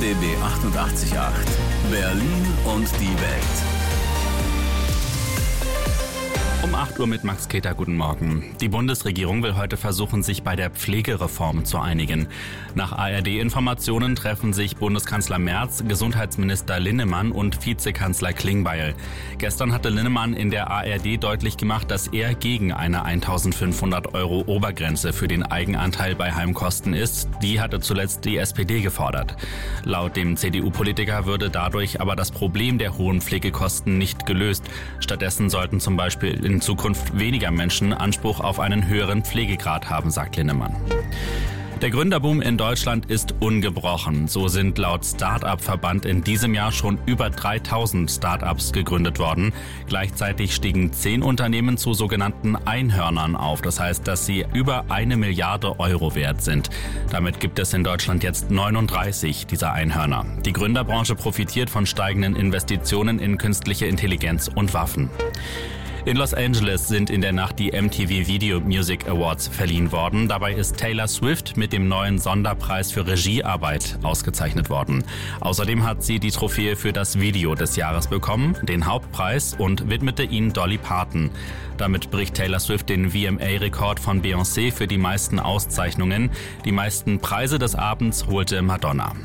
RBB 88.8 Berlin und die Welt. Um 8 Uhr mit Max Keter, guten Morgen. Die Bundesregierung will heute versuchen, sich bei der Pflegereform zu einigen. Nach ARD-Informationen treffen sich Bundeskanzler Merz, Gesundheitsminister Linnemann und Vizekanzler Klingbeil. Gestern hatte Linnemann in der ARD deutlich gemacht, dass er gegen eine 1.500 € Obergrenze für den Eigenanteil bei Heimkosten ist. Die hatte zuletzt die SPD gefordert. Laut dem CDU-Politiker würde dadurch aber das Problem der hohen Pflegekosten nicht gelöst. Stattdessen sollten zum Beispiel in Zukunft weniger Menschen Anspruch auf einen höheren Pflegegrad haben, sagt Linnemann. Der Gründerboom in Deutschland ist ungebrochen. So sind laut Start-up-Verband in diesem Jahr schon über 3.000 Start-ups gegründet worden. Gleichzeitig stiegen 10 Unternehmen zu sogenannten Einhörnern auf. Das heißt, dass sie über 1 Milliarde Euro wert sind. Damit gibt es in Deutschland jetzt 39 dieser Einhörner. Die Gründerbranche profitiert von steigenden Investitionen in künstliche Intelligenz und Waffen. In Los Angeles sind in der Nacht die MTV Video Music Awards verliehen worden. Dabei ist Taylor Swift mit dem neuen Sonderpreis für Regiearbeit ausgezeichnet worden. Außerdem hat sie die Trophäe für das Video des Jahres bekommen, den Hauptpreis, und widmete ihn Dolly Parton. Damit bricht Taylor Swift den VMA-Rekord von Beyoncé für die meisten Auszeichnungen. Die meisten Preise des Abends holte Madonna.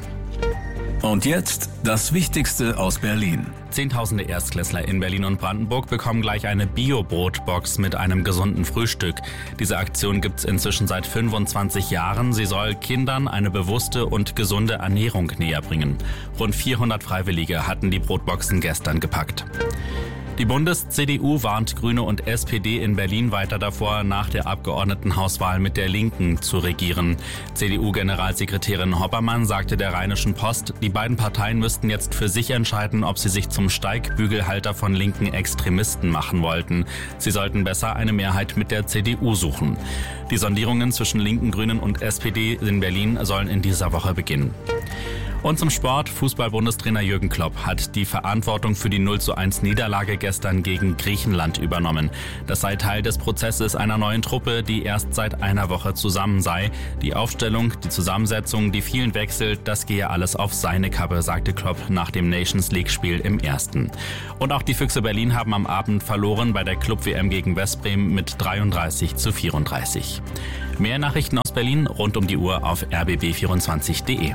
Und jetzt das Wichtigste aus Berlin. Zehntausende Erstklässler in Berlin und Brandenburg bekommen gleich eine Bio-Brotbox mit einem gesunden Frühstück. Diese Aktion gibt's inzwischen seit 25 Jahren. Sie soll Kindern eine bewusste und gesunde Ernährung näherbringen. Rund 400 Freiwillige hatten die Brotboxen gestern gepackt. Die Bundes-CDU warnt Grüne und SPD in Berlin weiter davor, nach der Abgeordnetenhauswahl mit der Linken zu regieren. CDU-Generalsekretärin Hoppermann sagte der Rheinischen Post, die beiden Parteien müssten jetzt für sich entscheiden, ob sie sich zum Steigbügelhalter von linken Extremisten machen wollten. Sie sollten besser eine Mehrheit mit der CDU suchen. Die Sondierungen zwischen Linken, Grünen und SPD in Berlin sollen in dieser Woche beginnen. Und zum Sport. Fußball-Bundestrainer Jürgen Klopp hat die Verantwortung für die 0:1 Niederlage gestern gegen Griechenland übernommen. Das sei Teil des Prozesses einer neuen Truppe, die erst seit einer Woche zusammen sei. Die Aufstellung, die Zusammensetzung, die vielen Wechsel, das gehe alles auf seine Kappe, sagte Klopp nach dem Nations-League-Spiel im ersten. Und auch die Füchse Berlin haben am Abend verloren bei der Club-WM gegen Westbrem mit 33:34. Mehr Nachrichten aus Berlin rund um die Uhr auf rbb24.de.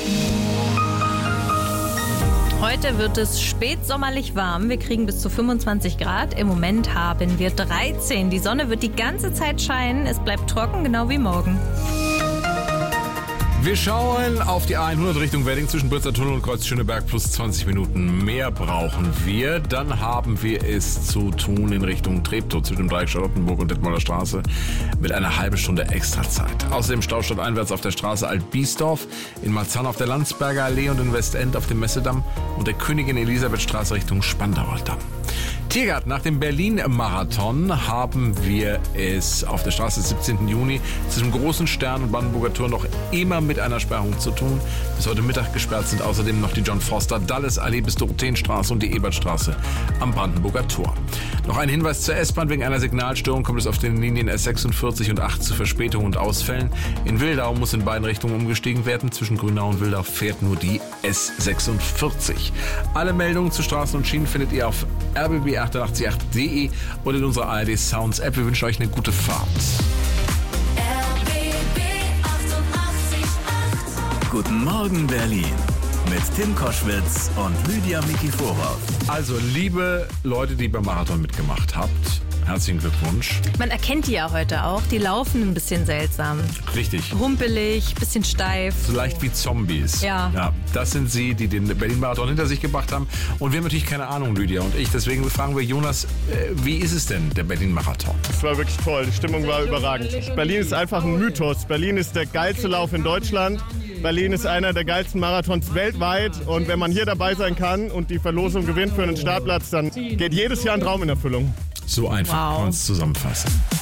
Heute wird es spätsommerlich warm. Wir kriegen bis zu 25 Grad. Im Moment haben wir 13. Die Sonne wird die ganze Zeit scheinen. Es bleibt trocken, genau wie morgen. Wir schauen auf die A100 Richtung Wedding zwischen Britzer Tunnel und Kreuz Schöneberg plus 20 Minuten mehr brauchen wir. Dann haben wir es zu tun in Richtung Treptow zwischen dem Dreieck Charlottenburg und Detmolder Straße mit einer halben Stunde Extrazeit. Außerdem Staustadt einwärts auf der Straße Alt-Biesdorf, in Marzahn auf der Landsberger Allee und in Westend auf dem Messedamm und der Königin Elisabeth Straße Richtung Spandauer Damm. Tiergarten, nach dem Berlin-Marathon haben wir es auf der Straße des 17. Juni zwischen Großen Stern und Brandenburger Tor noch immer mit einer Sperrung zu tun. Bis heute Mittag gesperrt sind außerdem noch die John Foster Dulles Allee bis Dorotheenstraße und die Ebertstraße am Brandenburger Tor. Noch ein Hinweis zur S-Bahn: Wegen einer Signalstörung kommt es auf den Linien S46 und 8 zu Verspätungen und Ausfällen. In Wildau muss in beiden Richtungen umgestiegen werden. Zwischen Grünau und Wildau fährt nur die S46. Alle Meldungen zu Straßen und Schienen findet ihr auf rbb888.de und in unserer ARD Sounds App. Wir wünschen euch eine gute Fahrt. RBB 88.8 Guten Morgen Berlin mit Tim Koschwitz und Lydia Mikiforov. Also, liebe Leute, die beim Marathon mitgemacht habt, herzlichen Glückwunsch. Man erkennt die ja heute auch. Die laufen ein bisschen seltsam. Richtig. Rumpelig, bisschen steif. So leicht wie Zombies. Ja. Das sind sie, die den Berlin-Marathon hinter sich gebracht haben. Und wir haben natürlich keine Ahnung, Lydia und ich. Deswegen fragen wir Jonas, wie ist es denn, der Berlin-Marathon? Es war wirklich toll. Die Stimmung war überragend. Berlin ist einfach ein Mythos. Berlin ist der geilste Lauf in Deutschland. Berlin ist einer der geilsten Marathons weltweit. Und wenn man hier dabei sein kann und die Verlosung gewinnt für einen Startplatz, dann geht jedes Jahr ein Traum in Erfüllung. So einfach kann man es zusammenfassen.